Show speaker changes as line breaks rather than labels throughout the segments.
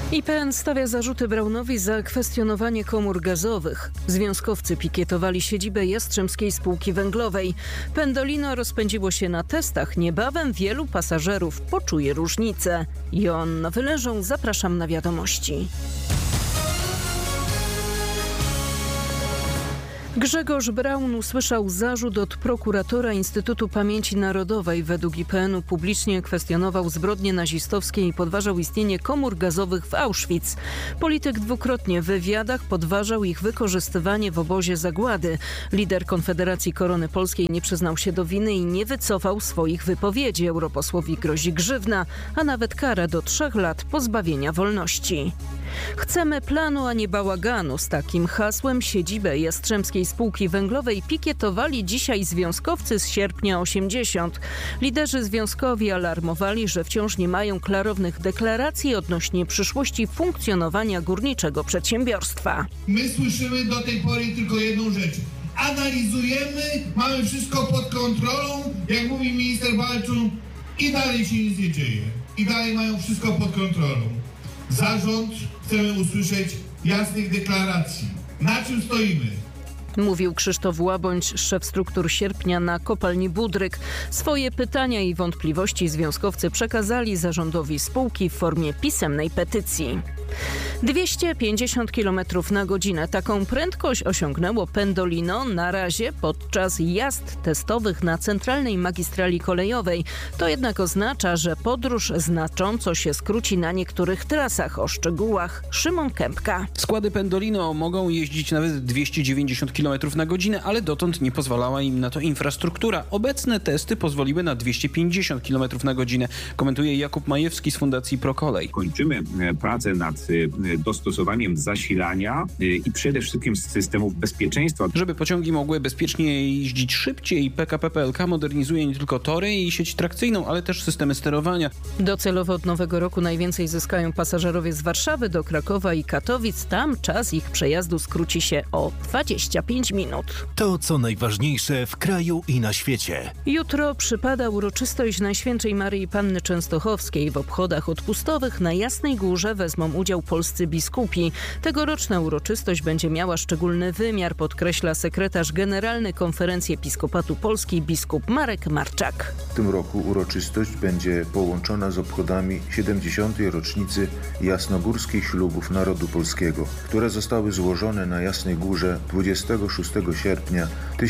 IPN stawia zarzuty Braunowi za kwestionowanie komór gazowych. Związkowcy pikietowali siedzibę Jastrzębskiej Spółki Węglowej. Pendolino rozpędziło się na testach. Niebawem wielu pasażerów poczuje różnicę. Joanna Wyleżą, zapraszam na wiadomości. Grzegorz Braun usłyszał zarzut od prokuratora Instytutu Pamięci Narodowej. Według IPN-u publicznie kwestionował zbrodnie nazistowskie i podważał istnienie komór gazowych w Auschwitz. Polityk dwukrotnie w wywiadach podważał ich wykorzystywanie w obozie zagłady. Lider Konfederacji Korony Polskiej nie przyznał się do winy i nie wycofał swoich wypowiedzi. Europosłowi grozi grzywna, a nawet kara do 3 lat pozbawienia wolności. Chcemy planu, a nie bałaganu. Z takim hasłem siedzibę Jastrzębskiej Spółki Węglowej pikietowali dzisiaj związkowcy z sierpnia 80. Liderzy związkowi alarmowali, że wciąż nie mają klarownych deklaracji odnośnie przyszłości funkcjonowania górniczego przedsiębiorstwa.
My słyszymy do tej pory tylko jedną rzecz. Analizujemy, mamy wszystko pod kontrolą, jak mówi minister Walczuk, i dalej się nic nie dzieje. I dalej mają wszystko pod kontrolą. Zarząd chcemy usłyszeć jasnych deklaracji. Na czym stoimy?
Mówił Krzysztof Łabądź, szef struktur Sierpnia na kopalni Budryk. Swoje pytania i wątpliwości związkowcy przekazali zarządowi spółki w formie pisemnej petycji. 250 km na godzinę. Taką prędkość osiągnęło Pendolino na razie podczas jazd testowych na centralnej magistrali kolejowej. To jednak oznacza, że podróż znacząco się skróci na niektórych trasach. O szczegółach Szymon Kępka.
Składy Pendolino mogą jeździć nawet 290 km na godzinę, ale dotąd nie pozwalała im na to infrastruktura. Obecne testy pozwoliły na 250 km na godzinę, komentuje Jakub Majewski z Fundacji ProKolej.
Kończymy pracę nad dostosowaniem zasilania i przede wszystkim systemów bezpieczeństwa.
Żeby pociągi mogły bezpiecznie jeździć szybciej, PKP PLK modernizuje nie tylko tory i sieć trakcyjną, ale też systemy sterowania.
Docelowo od nowego roku najwięcej zyskają pasażerowie z Warszawy do Krakowa i Katowic. Tam czas ich przejazdu skróci się o 25 minut.
To, co najważniejsze w kraju i na świecie.
Jutro przypada uroczystość Najświętszej Maryi Panny Częstochowskiej. W obchodach odpustowych na Jasnej Górze wezmą udział polscy biskupi. Tegoroczna uroczystość będzie miała szczególny wymiar, podkreśla sekretarz generalny Konferencji Episkopatu Polski biskup Marek Marczak.
W tym roku uroczystość będzie połączona z obchodami 70. rocznicy jasnogórskich ślubów narodu polskiego, które zostały złożone na Jasnej Górze 26 sierpnia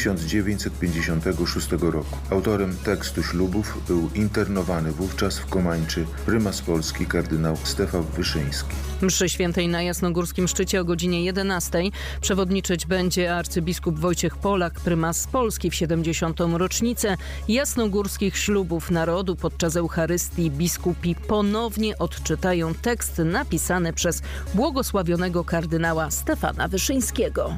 1956 roku. Autorem tekstu ślubów był internowany wówczas w Komańczy prymas Polski kardynał Stefan Wyszyński.
Mszy świętej na Jasnogórskim Szczycie o godzinie 11 przewodniczyć będzie arcybiskup Wojciech Polak, prymas Polski w 70. rocznicę jasnogórskich ślubów narodu. Podczas Eucharystii biskupi ponownie odczytają tekst napisany przez błogosławionego kardynała Stefana Wyszyńskiego.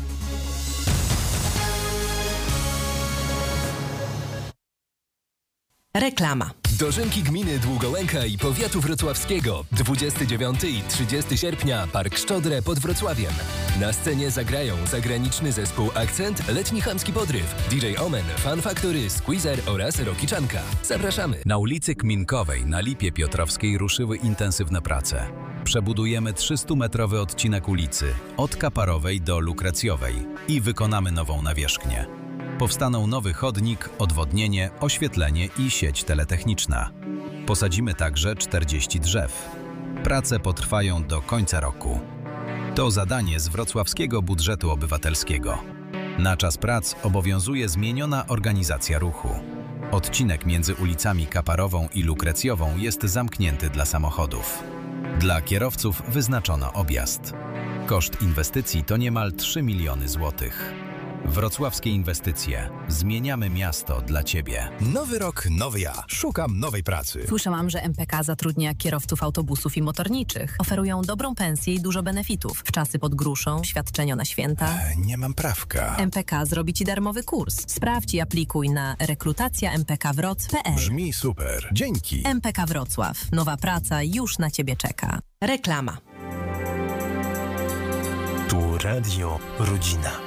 Reklama. Dożynki gminy Długołęka i powiatu wrocławskiego. 29 i 30 sierpnia Park Szczodrę pod Wrocławiem. Na scenie zagrają zagraniczny zespół Akcent, letni chamski podryw, DJ Omen, Fan Factory, Squeezer oraz Rockiczanka. Zapraszamy.
Na ulicy Kminkowej na Lipie Piotrowskiej ruszyły intensywne prace. Przebudujemy 300-metrowy odcinek ulicy od Kaparowej do Lukrecjowej i wykonamy nową nawierzchnię. Powstaną nowy chodnik, odwodnienie, oświetlenie i sieć teletechniczna. Posadzimy także 40 drzew. Prace potrwają do końca roku. To zadanie z wrocławskiego budżetu obywatelskiego. Na czas prac obowiązuje zmieniona organizacja ruchu. Odcinek między ulicami Kaparową i Lukrecjową jest zamknięty dla samochodów. Dla kierowców wyznaczono objazd. Koszt inwestycji to niemal 3 miliony złotych. Wrocławskie inwestycje. Zmieniamy miasto dla Ciebie.
Nowy rok, nowy ja. Szukam nowej pracy.
Słyszałam, że MPK zatrudnia kierowców autobusów i motorniczych. Oferują dobrą pensję i dużo benefitów. Wczasy pod gruszą, świadczenia na święta.
Nie mam prawka.
MPK zrobi Ci darmowy kurs. Sprawdź i aplikuj na rekrutacjampkwroc.pl.
Brzmi super. Dzięki.
MPK Wrocław. Nowa praca już na Ciebie czeka. Reklama.
Tu Radio Rodzina.